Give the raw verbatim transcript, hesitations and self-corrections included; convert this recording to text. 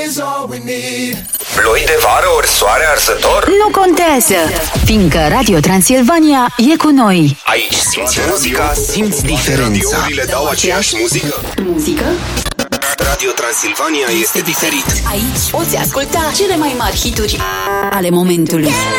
Ploi de vară ori soare arsător? Nu contează, fiindcă Radio Transilvania e cu noi. Aici simți muzica, simți diferența. Radiourile dau aceeași muzică? Muzică? Radio Transilvania este diferit. Aici poți asculta cele mai mari hituri ale momentului.